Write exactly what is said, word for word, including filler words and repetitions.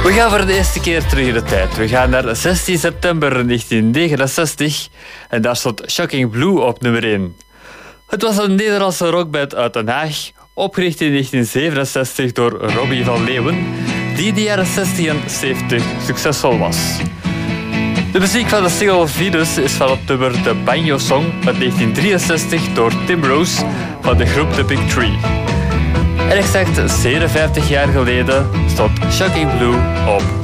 We gaan voor de eerste keer terug in de tijd. We gaan naar zestien september negentien negenenzestig en daar stond Shocking Blue op nummer één. Het was een Nederlandse rockband uit Den Haag, opgericht in negentien zevenenzestig door Robbie van Leeuwen, die in de jaren zestig en zeventig succesvol was. De muziek van de single Venus is van het nummer The Banjo Song uit negentien drieënzestig door Tim Rose van de groep The Big Tree. En exact zevenenvijftig jaar geleden stond Shocking Blue op